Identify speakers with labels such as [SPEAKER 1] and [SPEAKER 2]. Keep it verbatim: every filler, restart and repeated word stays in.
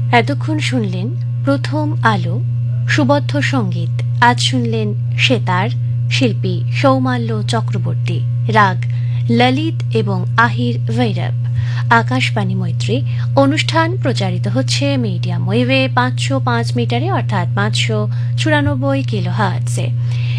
[SPEAKER 1] এতক্ষণ শুনলেন প্রথম আলো সুবদ্ধ সঙ্গীত। আজ শুনলেন সেতার শিল্পী সৌমাল্য চক্রবর্তী, রাগ ললিত এবং আহির ভৈরব। আকাশবাণী মৈত্রী অনুষ্ঠান প্রচারিত হচ্ছে মিডিয়াম ওয়েভে পাঁচশো পাঁচ মিটারে অর্থাৎ পাঁচশো চুরানব্বই কিলো হার্টসে।